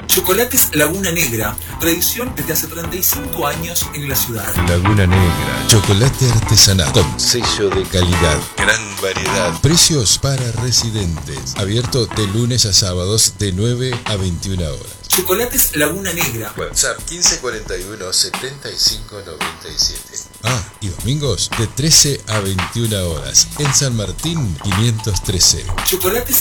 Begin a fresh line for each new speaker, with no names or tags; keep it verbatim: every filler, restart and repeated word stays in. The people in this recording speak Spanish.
Chocolates Laguna Negra, tradición desde hace treinta y cinco años en la ciudad.
Laguna Negra, chocolate artesanal con sello de calidad, gran variedad, precios para residentes, abierto de lunes a sábados de nueve a veintiuna horas.
Chocolates Laguna Negra.
WhatsApp quince cuarenta y uno setenta y cinco noventa y siete. Ah, y domingos de trece a veintiuna horas en San Martín quinientos trece.
Chocolates